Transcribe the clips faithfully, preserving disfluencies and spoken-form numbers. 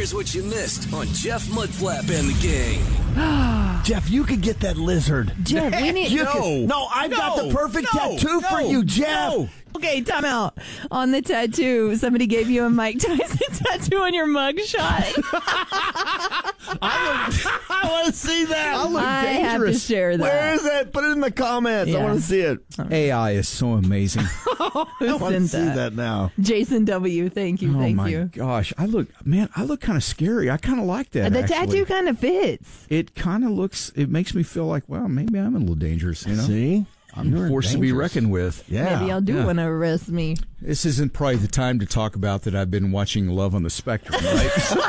Here's what you missed on Jeff Mudflap and the Gang. Jeff, you could get that lizard. Jeff, we need... You no. could, no, I've no. got the perfect no. tattoo no. for you, Jeff. No. Okay, time out. On the tattoo, somebody gave you a Mike Tyson tattoo on your mug shot. I, I want to see that. I look I dangerous. have to share that. Where is it? Put it in the comments. Yeah. I want to see it. A I is so amazing. I want to see that? that now. Jason W., thank you, oh thank my you. gosh, I look, man, I look kind of scary. I kind of like that. The actually. tattoo kind of fits. It kind of looks. It makes me feel like, well, maybe I'm a little dangerous. You know. See. I'm You're forced dangerous. to be reckoned with. Yeah. Maybe I'll do yeah. want to arrest me. This isn't probably the time to talk about that I've been watching Love on the Spectrum, right?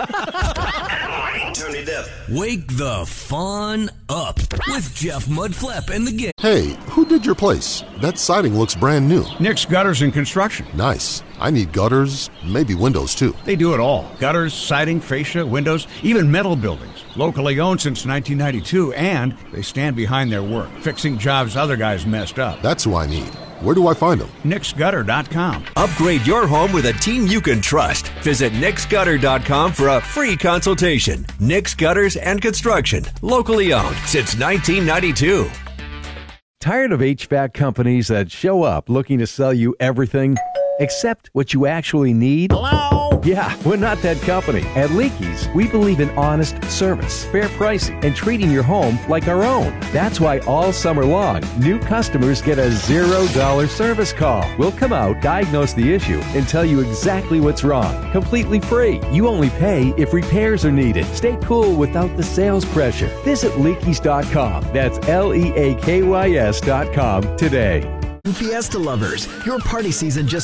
Turn it up. Wake the fun up with Jeff Mudflap and the Gang. Hey, who did your place? That siding looks brand new. Nick's Gutters and Construction. Nice. I need gutters, maybe windows too. They do it all. Gutters, siding, fascia, windows, even metal buildings. Locally owned since nineteen ninety-two, and they stand behind their work, fixing jobs other guys messed up. That's who I need. Where do I find them? Nick's Gutter dot com. Upgrade your home with a team you can trust. Visit Nick's Gutter dot com for a free consultation. Nick's Gutters and Construction. Locally owned since nineteen ninety-two. Tired of H V A C companies that show up looking to sell you everything except what you actually need? Hello? Yeah, we're not that company. At Leakey's, we believe in honest service, fair pricing, and treating your home like our own. That's why all summer long, new customers get a zero dollar service call. We'll come out, diagnose the issue, and tell you exactly what's wrong. Completely free. You only pay if repairs are needed. Stay cool without the sales pressure. Visit Leakeys dot com. That's L E A K Y S dot com today. Fiesta lovers, your party season just